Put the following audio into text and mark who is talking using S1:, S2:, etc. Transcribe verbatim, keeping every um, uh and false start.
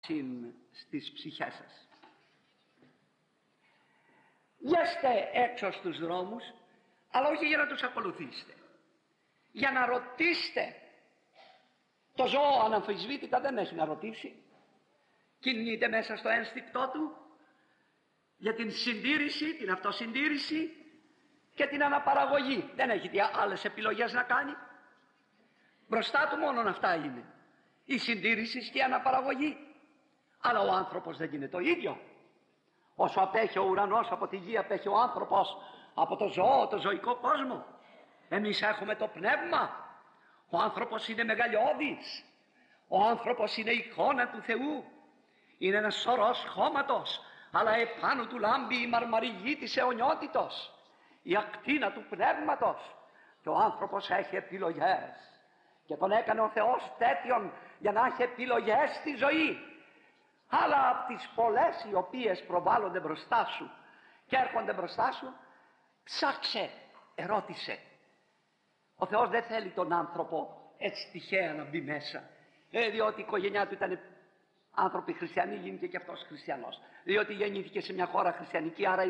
S1: στις ψυχές σας. Βγαίνετε έξω στους δρόμους, αλλά όχι για να τους ακολουθήσετε, για να ρωτήσετε. Το ζώο αναμφισβήτητα δεν έχει να ρωτήσει, κινείται μέσα στο ένστικτό του για την συντήρηση, την αυτοσυντήρηση και την αναπαραγωγή. Δεν έχει άλλες επιλογές να κάνει. Μπροστά του μόνον αυτά είναι, η συντήρηση και η αναπαραγωγή. Αλλά ο άνθρωπος δεν είναι το ίδιο. Όσο απέχει ο ουρανός από τη γη, απέχει ο άνθρωπος από το ζώο, το ζωικό κόσμο. Εμείς έχουμε το πνεύμα. Ο άνθρωπος είναι μεγαλειώδης. Ο άνθρωπος είναι εικόνα του Θεού. Είναι ένας σωρός χώματος, αλλά επάνω του λάμπει η μαρμαριγή της αιωνιότητος, η ακτίνα του πνεύματος. Και ο άνθρωπος έχει επιλογές. Και τον έκανε ο Θεός τέτοιον για να έχει επιλογές στη ζωή. Αλλά από τις πολλές οι οποίες προβάλλονται μπροστά σου και έρχονται μπροστά σου, ψάξε, ερώτησε. Ο Θεός δεν θέλει τον άνθρωπο έτσι τυχαία να μπει μέσα. Ε, διότι η οικογένειά του ήταν άνθρωποι χριστιανοί, γίνηκε και αυτός χριστιανός. Διότι γεννήθηκε σε μια χώρα χριστιανική, άρα